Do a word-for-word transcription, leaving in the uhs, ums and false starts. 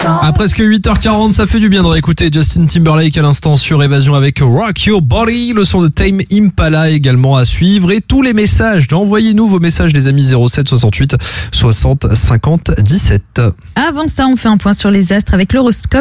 À presque huit heures quarante, ça fait du bien de réécouter Justin Timberlake à l'instant sur Évasion avec Rock Your Body, le son de Tame Impala également à suivre et tous les messages. Envoyez-nous vos messages les amis zéro sept soixante-huit soixante cinquante dix-sept. Avant ça, on fait un point sur les astres avec l'horoscope